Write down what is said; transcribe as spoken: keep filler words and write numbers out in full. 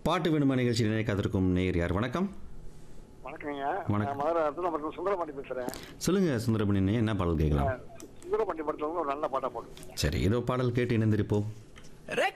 பாட்டு வேணுமா நிகழ்ச்சி நினைவு காத்திருக்கும் நேயர் யார்? வணக்கம். வணக்கங்க. வணக்கம். நான் மதுரை படத்துல சுந்தரபாண்டி பேசுறேன். சொல்லுங்க சுந்தரமணி, என்ன பாடல் கேட்கலாம்? சுந்தரபாண்டி படத்துல ஒரு நல்ல பாட்டா போடுங்க. சரி, இதோ பாடல் கேட்டு இணைந்திருப்போம்.